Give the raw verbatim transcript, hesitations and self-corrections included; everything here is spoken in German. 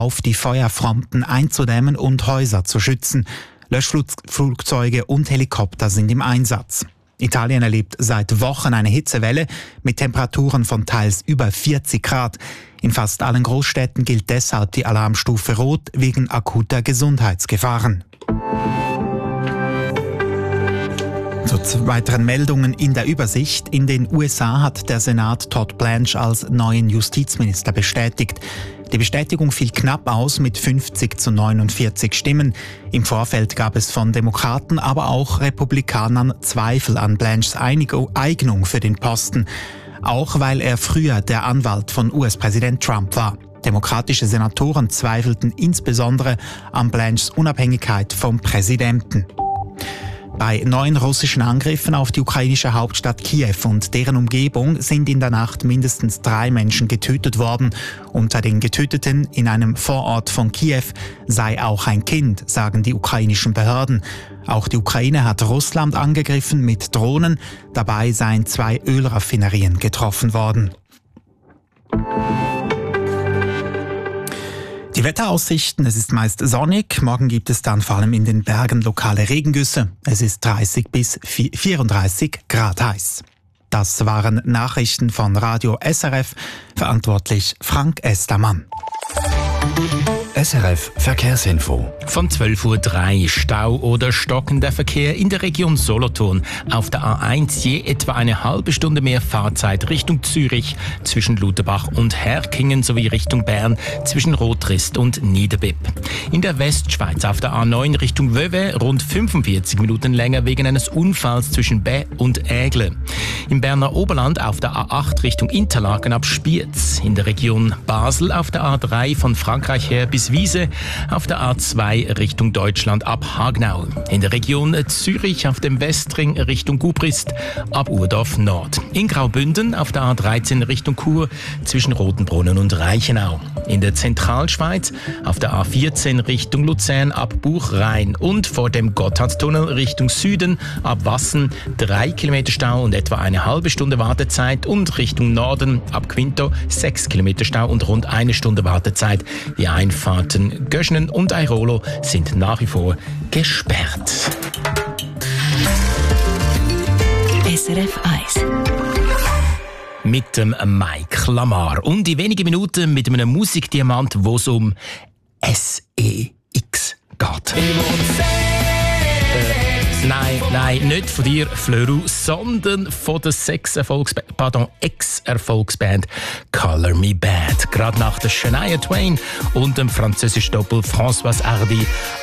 auf die Feuerfronten einzudämmen und Häuser zu schützen. Löschflugzeuge und Helikopter sind im Einsatz. Italien erlebt seit Wochen eine Hitzewelle mit Temperaturen von teils über vierzig Grad. In fast allen Großstädten gilt deshalb die Alarmstufe Rot wegen akuter Gesundheitsgefahren. Zu weiteren Meldungen in der Übersicht. In den U S A hat der Senat Todd Blanche als neuen Justizminister bestätigt. Die Bestätigung fiel knapp aus mit fünfzig zu neunundvierzig Stimmen. Im Vorfeld gab es von Demokraten, aber auch Republikanern Zweifel an Blanches Eignung für den Posten. Auch weil er früher der Anwalt von U S-Präsident Trump war. Demokratische Senatoren zweifelten insbesondere an Blanches Unabhängigkeit vom Präsidenten. Bei neuen russischen Angriffen auf die ukrainische Hauptstadt Kiew und deren Umgebung sind in der Nacht mindestens drei Menschen getötet worden. Unter den Getöteten in einem Vorort von Kiew sei auch ein Kind, sagen die ukrainischen Behörden. Auch die Ukraine hat Russland angegriffen mit Drohnen. Dabei seien zwei Ölraffinerien getroffen worden. Die Wetteraussichten: Es ist meist sonnig, morgen gibt es dann vor allem in den Bergen lokale Regengüsse. Es ist dreißig bis vierunddreißig Grad heiß. Das waren Nachrichten von Radio S R F, verantwortlich Frank Estermann. S R F Verkehrsinfo. Von zwölf Uhr drei Stau oder stockender Verkehr in der Region Solothurn. Auf der A eins je etwa eine halbe Stunde mehr Fahrzeit Richtung Zürich zwischen Lutherbach und Herkingen sowie Richtung Bern zwischen Rotrist und Niederbipp. In der Westschweiz auf der A neun Richtung Vevey rund fünfundvierzig Minuten länger wegen eines Unfalls zwischen Bä und Ägle. Im Berner Oberland auf der A acht Richtung Interlaken ab Spiez. In der Region Basel auf der A drei von Frankreich her bis Wiese, auf der A zwei Richtung Deutschland ab Hagnau. In der Region Zürich auf dem Westring Richtung Gubrist ab Urdorf Nord. In Graubünden auf der A dreizehn Richtung Chur zwischen Rotenbrunnen und Reichenau. In der Zentralschweiz auf der A vierzehn Richtung Luzern ab Buchrhein und vor dem Gotthardtunnel Richtung Süden ab Wassen drei Kilometer Stau und etwa eine halbe Stunde Wartezeit und Richtung Norden ab Quinto sechs Kilometer Stau und rund eine Stunde Wartezeit. Die Einfahrten Göschnen und Airolo sind nach wie vor gesperrt. S R F eins. Mit dem Mike Lamar und in wenigen Minuten mit einem Musikdiamant, wo es um S E X geht. Nein, nein, nicht von dir, Fleur, sondern von der Sex-Erfolgsband, pardon, Ex-Erfolgsband Color Me Bad. Gerade nach der Shania Twain und dem französischen Doppel François Hardy